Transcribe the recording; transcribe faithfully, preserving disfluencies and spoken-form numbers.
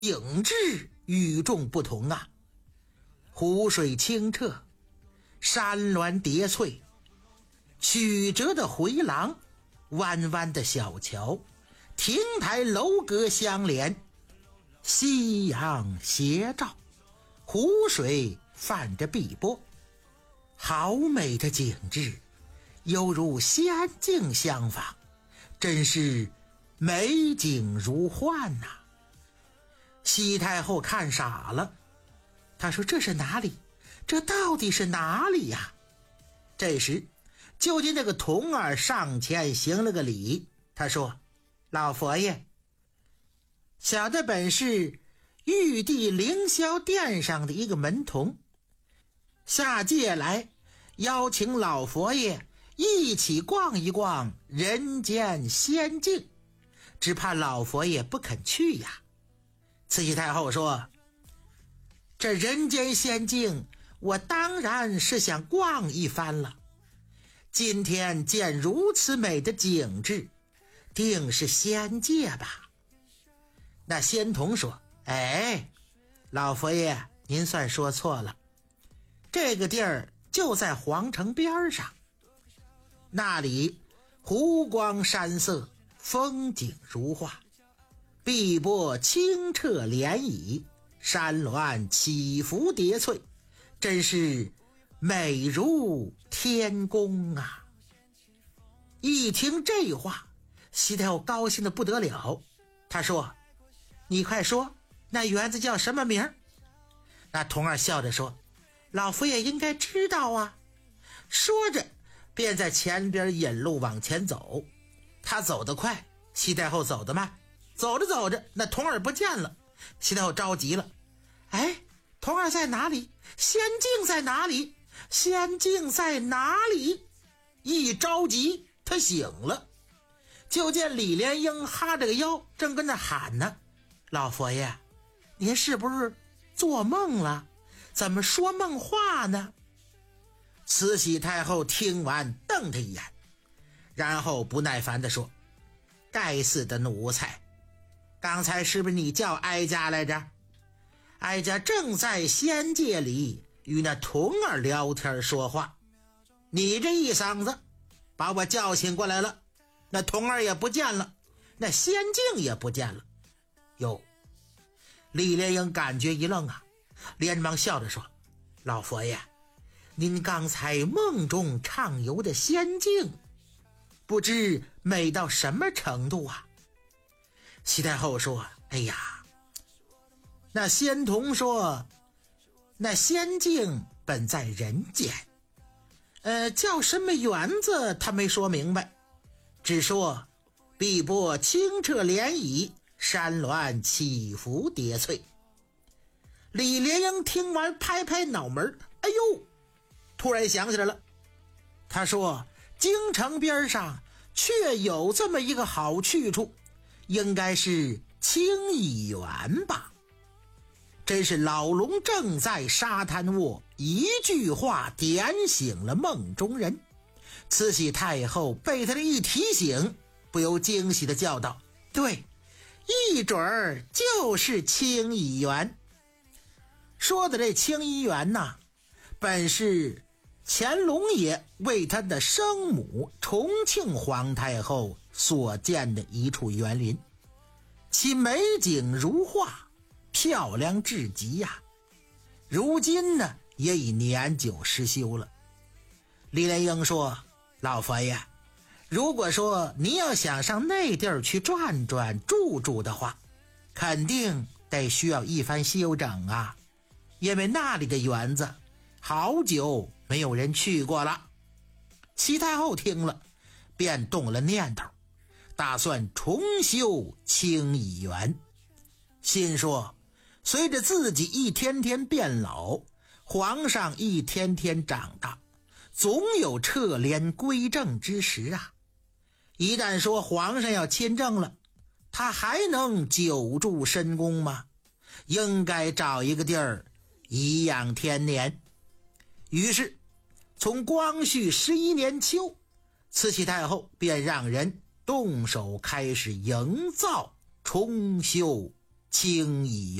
景致与众不同啊，湖水清澈，山峦叠翠，曲折的回廊，弯弯的小桥，亭台楼阁相连，夕阳斜照，湖水泛着碧波，好美的景致，犹如仙境相仿，真是美景如幻呐、啊！西太后看傻了，她说：“这是哪里？这到底是哪里呀？”这时，就见这个童儿上前行了个礼，他说：“老佛爷，小的本是玉帝凌霄殿上的一个门童，下界来邀请老佛爷一起逛一逛人间仙境，只怕老佛爷不肯去呀。”慈禧太后说：“这人间仙境我当然是想逛一番了，今天见如此美的景致，定是仙界吧。”那仙童说：“哎，老佛爷您算说错了，这个地儿就在皇城边上，那里湖光山色，风景如画，碧波清澈涟漪，山峦起伏叠翠，真是美如天宫啊！”一听这话，西太后高兴得不得了，她说：“你快说，那园子叫什么名？”那童儿笑着说：“老佛爷应该知道啊。”说着便在前边引路往前走。他走得快，西太后走得慢，走着走着，那童儿不见了。西太后着急了：“哎，童儿在哪里？仙境在哪里？仙境在哪里？”一着急，他醒了，就见李莲英哈着个腰，正跟那喊呢：“老佛爷，您是不是做梦了？怎么说梦话呢？”慈禧太后听完瞪他一眼，然后不耐烦地说：“该死的奴才，刚才是不是你叫哀家来着？哀家正在仙界里与那童儿聊天说话，你这一嗓子把我叫醒过来了，那童儿也不见了，那仙境也不见了。”哟，李莲英感觉一愣啊，连忙笑着说：“老佛爷，您刚才梦中畅游的仙境，不知美到什么程度啊？”西太后说：“哎呀，那仙童说，那仙境本在人间，呃，叫什么园子他没说明白，只说碧波清澈涟漪，山峦起伏叠翠。”李莲英听完拍拍脑门，哎呦，突然想起来了，他说：“京城边上确有这么一个好去处，应该是清漪园吧。”真是老龙正在沙滩卧，一句话点醒了梦中人。慈禧太后被他的一提醒，不由惊喜地叫道：“对，一准儿就是清漪园。”说的这清漪园呐，本是乾隆爷为他的生母重庆皇太后所建的一处园林，其美景如画，漂亮至极呀、啊。如今呢，也已年久失修了。李莲英说：“老佛爷，如果说你要想上那地儿去转转住住的话，肯定得需要一番修整啊，因为那里的园子好久没有人去过了。”齐太后听了便动了念头，打算重修清漪园，心说随着自己一天天变老，皇上一天天长大，总有撤帘归正之时啊。一旦说皇上要亲政了，他还能久住深宫吗？应该找一个地儿颐养天年。于是从光绪十一年秋，慈禧太后便让人动手开始营造重修轻易